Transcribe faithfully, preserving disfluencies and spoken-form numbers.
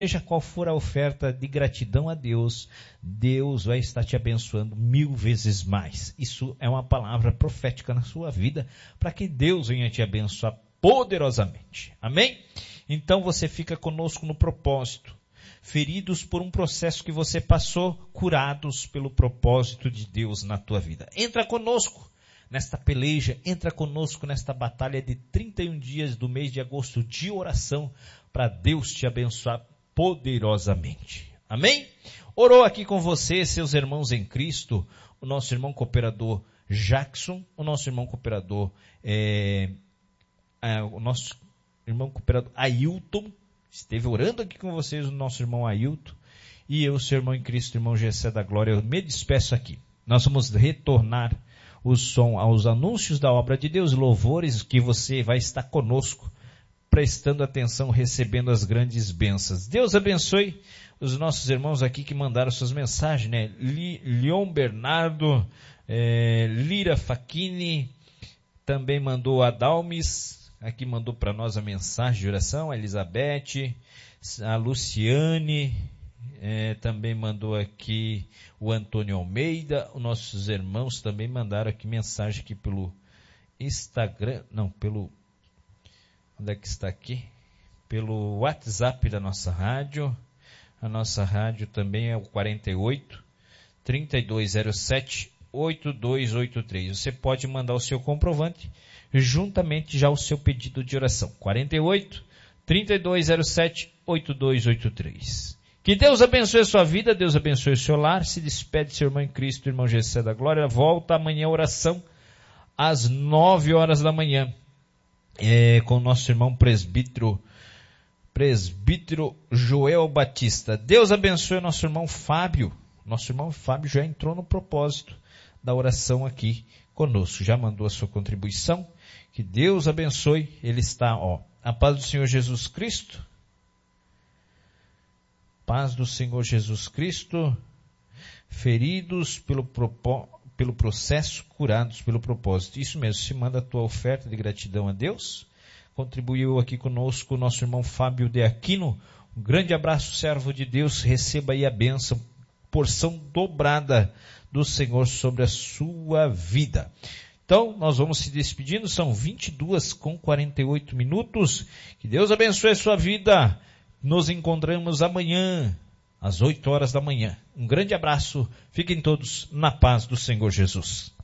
Seja qual for a oferta de gratidão a Deus, Deus vai estar te abençoando mil vezes mais. Isso é uma palavra profética na sua vida, para que Deus venha te abençoar poderosamente. Amém? Então você fica conosco no propósito. Feridos por um processo que você passou, curados pelo propósito de Deus na tua vida. Entra conosco nesta peleja, entra conosco nesta batalha de trinta e um dias do mês de agosto de oração, para Deus te abençoar poderosamente. Amém? Orou aqui com você, seus irmãos em Cristo, o nosso irmão cooperador Jackson, o nosso irmão cooperador, é, é, o nosso irmão cooperador Ailton, esteve orando aqui com vocês, o nosso irmão Ailton, e eu, seu irmão em Cristo, irmão Gessé da Glória, eu me despeço aqui. Nós vamos retornar o som aos anúncios da obra de Deus, louvores que você vai estar conosco, prestando atenção, recebendo as grandes bênçãos. Deus abençoe os nossos irmãos aqui que mandaram suas mensagens, né? Leon Bernardo, é, Lira Facchini, também mandou a Dalmes, aqui mandou para nós a mensagem de oração, a Elizabeth, a Luciane, é, também mandou aqui o Antônio Almeida, os nossos irmãos também mandaram aqui mensagem aqui pelo Instagram, não, pelo... Onde é que está aqui? Pelo WhatsApp da nossa rádio. A nossa rádio também é o quarenta e oito, trinta e dois zero sete, oito dois oito três. Você pode mandar o seu comprovante, juntamente já o seu pedido de oração. quarenta e oito, trinta e dois zero sete, oito dois oito três. Que Deus abençoe a sua vida, Deus abençoe o seu lar. Se despede seu irmão em Cristo, irmão Gessé da Glória. Volta amanhã a oração às nove horas da manhã. É, com o nosso irmão presbítero, presbítero Joel Batista. Deus abençoe o nosso irmão Fábio. Nosso irmão Fábio já entrou no propósito da oração aqui conosco. Já mandou a sua contribuição. Que Deus abençoe. Ele está, ó. A paz do Senhor Jesus Cristo. Paz do Senhor Jesus Cristo. Feridos pelo propósito. Pelo processo, curados pelo propósito. Isso mesmo, se manda a tua oferta de gratidão a Deus. Contribuiu aqui conosco o nosso irmão Fábio de Aquino. Um grande abraço, servo de Deus. Receba aí a bênção, porção dobrada do Senhor sobre a sua vida. Então, nós vamos se despedindo. São vinte e duas com quarenta e oito minutos. Que Deus abençoe a sua vida. Nos encontramos amanhã, às oito horas da manhã. Um grande abraço, fiquem todos na paz do Senhor Jesus.